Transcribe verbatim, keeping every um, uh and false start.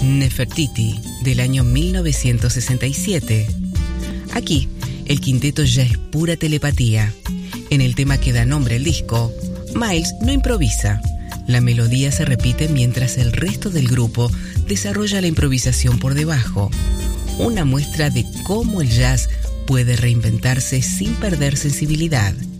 Nefertiti, del año mil novecientos sesenta y siete. Aquí, el quinteto ya es pura telepatía. En el tema que da nombre al disco, Miles no improvisa. La melodía se repite mientras el resto del grupo desarrolla la improvisación por debajo. Una muestra de cómo el jazz puede reinventarse sin perder sensibilidad.